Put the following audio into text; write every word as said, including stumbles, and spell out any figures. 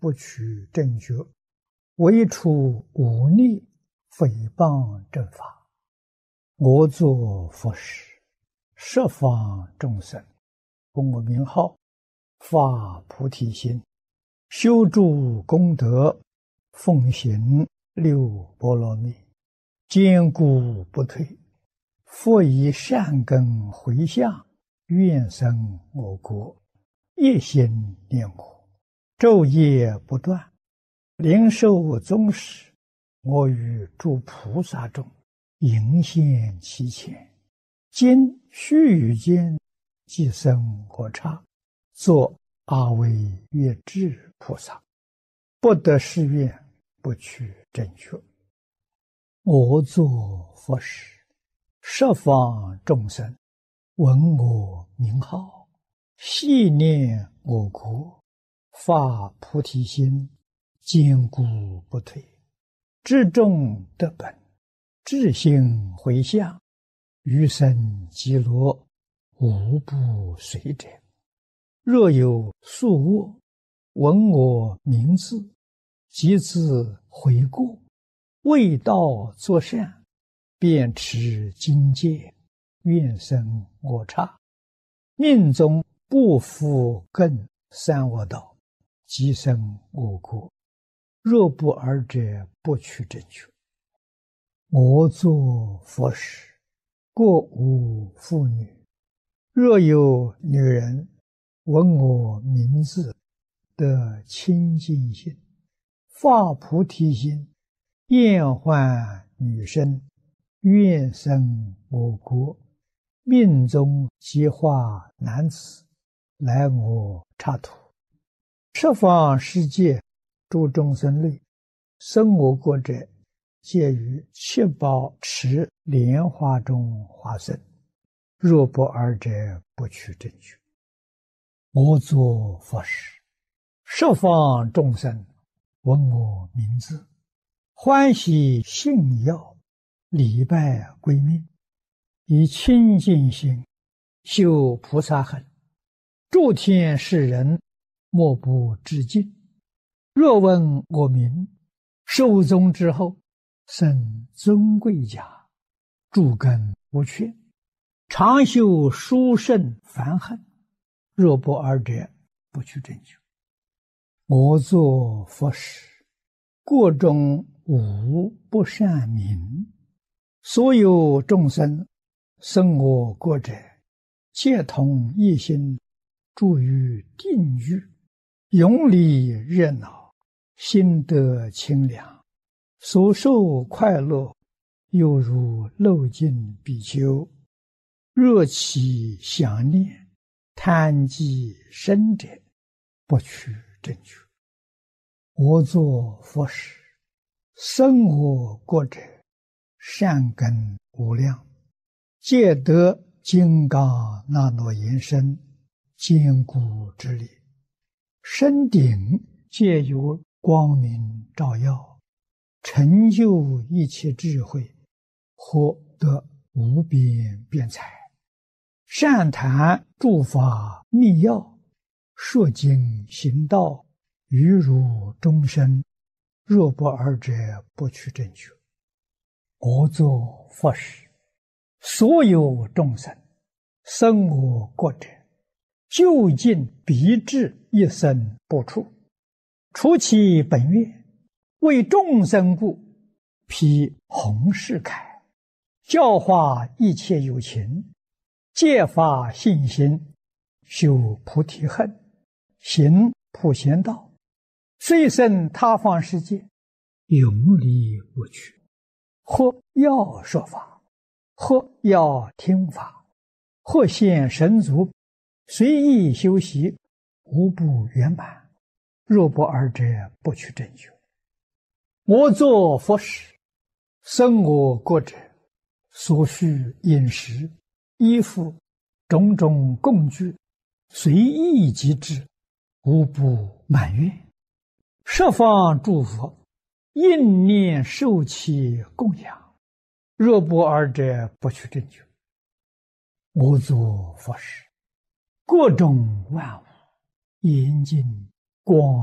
不取正觉，唯除忤逆诽谤正法。我作佛时，十方众生供我名号，发菩提心，修诸功德，奉行六波罗蜜，坚固不退。复以善根回向，愿生我国，一心念我，昼夜不断，灵受宗室。我与诸菩萨中，迎现其前。今须臾间，即生我刹，作阿惟越致菩萨。不得誓愿，不取正觉。我作佛时，十方众生闻我名号，系念我国，发菩提心，坚固不退。至众得本，至心回向，余生极乐，无不随者。若有宿恶，闻我名字，即自悔过，为道作善，便持经戒，愿生我刹。命中不复更三恶道，即生我国。若不尔者，不取正觉。我作佛时，过无妇女。若有女人闻我名字，得清净心，发菩提心，厌患女身，愿生我国，命中即化男子，来我刹土。十方世界诸众生类，生我国者，皆于七宝池莲花中化身。若不尔者，不取正觉。我作佛时，十方众生闻我名字，欢喜信要，礼拜归命，以清净心修菩萨行，诸天世人莫不致敬。若闻我名，寿终之后，生尊贵家，诸根不缺，常修殊胜梵行。若不尔者，不取正觉。我作佛时，国中无不善民。所有众生生我国者，皆同一心，住于定狱，永离热闹，心得清凉，所受快乐，犹如漏尽比丘。若其想念，贪忌生者，不取正觉。我作佛时，生我国者，善根无量，皆得金刚那罗延身，坚固之力。身顶皆有光明照耀，成就一切智慧，获得无边辩才。善谈诸法密要，说经行道，于如终身。若不尔者，不取正觉。我作佛时，所有众生生我国者，究竟必至一生不处。除其本愿，为众生故，披弘誓铠，教化一切有情，戒发信心，修菩提恨，行普贤道，虽生他方世界，永离不去。或要说法，或要听法，或现神足，随意修习，无不圆满。若不尔者，不取正觉。我作佛时，生我国者，所需饮食、衣服、种种供具，随意即至，无不满愿。十方诸佛应念受其供养。若不尔者，不取正觉。我作佛时，各种万物严净光